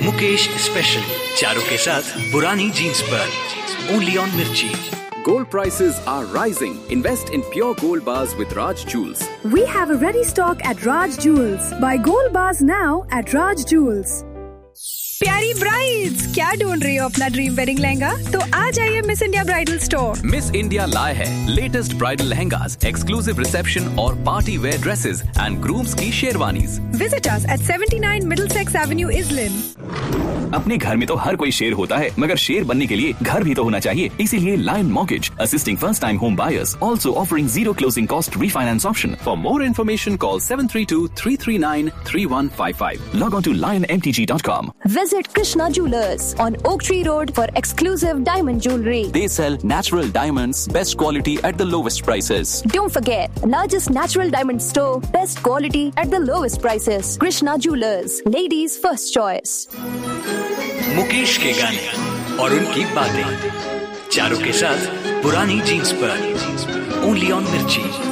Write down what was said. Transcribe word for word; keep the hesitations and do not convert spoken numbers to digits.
Mukesh special, चारों के साथ पुरानी जीन्स पर, ओनली ऑन मिर्ची। Gold prices are rising. Invest in pure gold bars with Raj Jewels. We have a ready stock at Raj Jewels. Buy gold bars now at Raj Jewels. प्यारी brides, क्या ढूंढ रही हो अपना dream wedding lehenga? तो आ जाइए miss India bridal store. Miss India लाए है latest bridal lehengas, exclusive reception और party wear dresses and grooms की sherwanis. Visit us at seventy-nine Middlesex Avenue, Islin. अपने घर में तो हर कोई शेर होता है, मगर शेर बनने के लिए घर भी तो होना चाहिए। इसीलिए lion mortgage assisting first time home buyers, also offering zero closing cost refinance option. For more information call seven three two three three nine three one five five. Log on to lion m t g dot com. Visit Krishna Jewelers on Oak Tree Road for exclusive diamond jewelry. They sell natural diamonds, best quality at the lowest prices. Don't forget, largest natural diamond store, best quality at the lowest prices. Krishna Jewelers, ladies' first choice. Mukesh के गाने और उनकी बातें, चारों के साथ पुरानी jeans पर, ओनली ऑन मिर्ची।